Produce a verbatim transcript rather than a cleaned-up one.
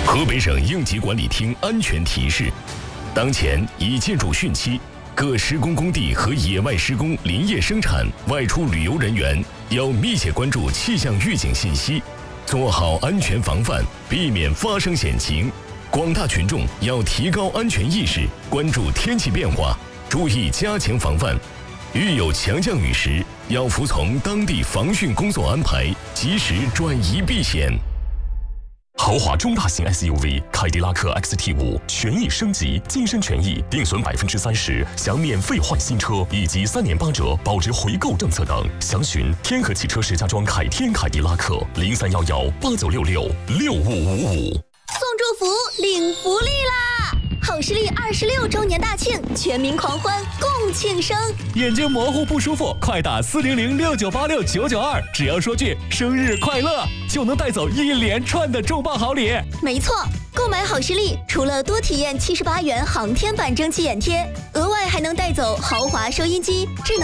河北省应急管理厅安全提示：当前已进入汛期，各施工工地和野外施工、林业生产、外出旅游人员要密切关注气象预警信息，做好安全防范，避免发生险情。广大群众要提高安全意识，关注天气变化，注意加强防范。遇有强降雨时，要服从当地防汛工作安排，及时转移避险。 豪华中大型 S U V 凯迪拉克 X T 五权益升级，晋升权益定损百分之三十，享免费换新车以及三年八折保值回购政策等。详询天河汽车石家庄凯天凯迪拉克零三幺幺八九六六六五五五。 送祝福，领福利啦！好视力二十六周年大庆，全民狂欢，共庆生。 眼睛模糊不舒服，快打四零零六九八六九九二，只要说句生日快乐，就能带走一连串的重磅好礼。 没错，购买好视力，除了多体验七十八元航天版蒸汽眼贴，额外还能带走豪华收音机、智能